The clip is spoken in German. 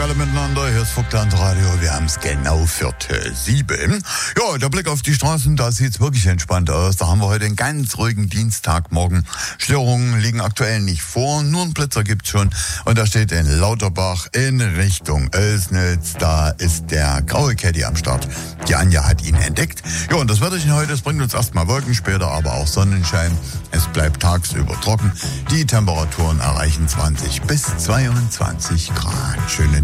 alle miteinander. Hier ist Vogtland Radio. Wir haben es genau 7. Ja, der Blick auf die Straßen, da sieht es wirklich entspannt aus. Da haben wir heute einen ganz ruhigen Dienstagmorgen. Störungen liegen aktuell nicht vor. Nur einen Blitzer gibt's schon. Und da steht in Lauterbach in Richtung Oelsnitz. Da ist der graue Caddy am Start. Die Anja hat ihn entdeckt. Ja, und das Wetterchen heute, das bringt uns erstmal Wolken, später aber auch Sonnenschein. Es bleibt tagsüber trocken. Die Temperaturen erreichen 20 bis 22 Grad. Schönen